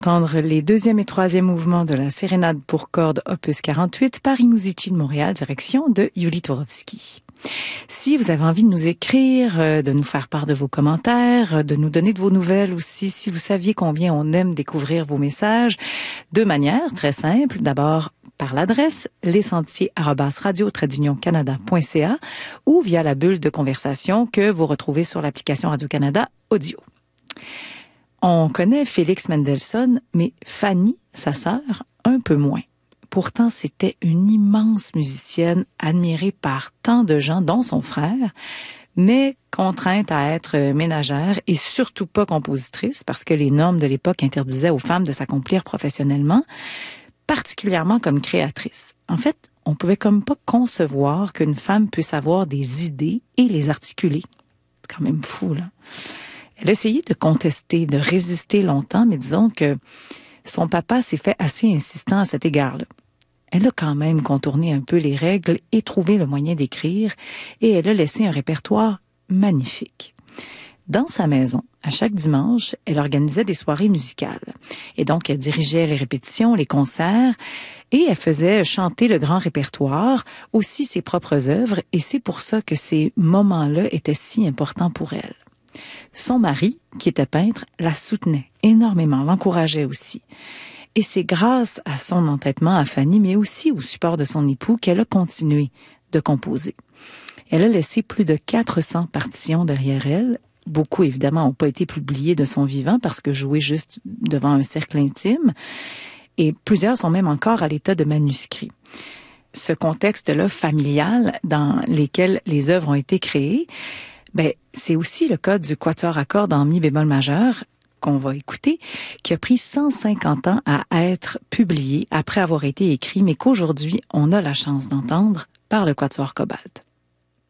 Entendre les deuxième et troisième mouvements de la sérénade pour cordes opus 48 par Inuzici de Montréal, direction de Yuli Tourovski. Si vous avez envie de nous écrire, de nous faire part de vos commentaires, de nous donner de vos nouvelles aussi, si vous saviez combien on aime découvrir vos messages, de manière très simple, d'abord par l'adresse lesentiers@radio-canada.ca ou via la bulle de conversation que vous retrouvez sur l'application Radio-Canada Audio. On connaît Félix Mendelssohn, mais Fanny, sa sœur, un peu moins. Pourtant, c'était une immense musicienne admirée par tant de gens, dont son frère, mais contrainte à être ménagère et surtout pas compositrice parce que les normes de l'époque interdisaient aux femmes de s'accomplir professionnellement, particulièrement comme créatrice. En fait, on pouvait comme pas concevoir qu'une femme puisse avoir des idées et les articuler. C'est quand même fou, là. Elle a essayé de contester, de résister longtemps, mais disons que son papa s'est fait assez insistant à cet égard-là. Elle a quand même contourné un peu les règles et trouvé le moyen d'écrire, et elle a laissé un répertoire magnifique. Dans sa maison, à chaque dimanche, elle organisait des soirées musicales. Et donc, elle dirigeait les répétitions, les concerts, et elle faisait chanter le grand répertoire, aussi ses propres œuvres, et c'est pour ça que ces moments-là étaient si importants pour elle. Son mari, qui était peintre, la soutenait énormément, l'encourageait aussi. Et c'est grâce à son entêtement à Fanny, mais aussi au support de son époux, qu'elle a continué de composer. Elle a laissé plus de 400 partitions derrière elle. Beaucoup, évidemment, n'ont pas été publiées de son vivant parce que jouées juste devant un cercle intime. Et plusieurs sont même encore à l'état de manuscrits. Ce contexte-là familial dans lequel les œuvres ont été créées, c'est aussi le cas du quatuor à cordes en mi bémol majeur qu'on va écouter, qui a pris 150 ans à être publié après avoir été écrit, mais qu'aujourd'hui, on a la chance d'entendre par le quatuor Cobalt.